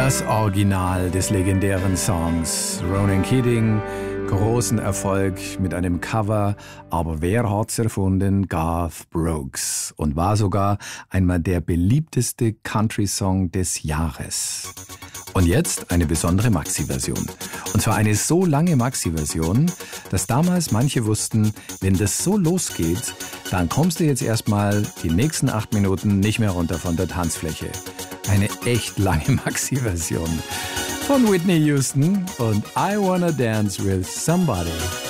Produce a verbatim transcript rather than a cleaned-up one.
Das Original des legendären Songs. Ronan Keating, großen Erfolg mit einem Cover, aber wer hat's erfunden? Garth Brooks. Und war sogar einmal der beliebteste Country-Song des Jahres. Und jetzt eine besondere Maxi-Version. Und zwar eine so lange Maxi-Version, dass damals manche wussten, wenn das so losgeht, dann kommst du jetzt erstmal die nächsten acht Minuten nicht mehr runter von der Tanzfläche. Eine echt lange Maxi-Version von Whitney Houston und I Wanna Dance with Somebody.